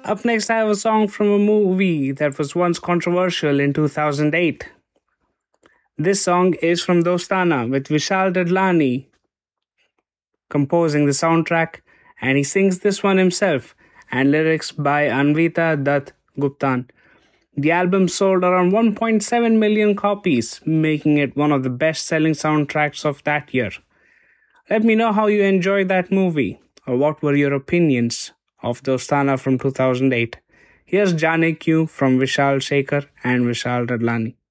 Up next, I have a song from a movie that was once controversial in 2008. This song is from Dostana with Vishal Dadlani composing the soundtrack, and he sings this one himself, and lyrics by Anvita Dutt Guptan. The album sold around 1.7 million copies, making it one of the best selling soundtracks of that year. Let me know how you enjoyed that movie, or what were your opinions of Dostana from 2008. Here's Jaane Kyun from Vishal Shekhar and Vishal Dadlani.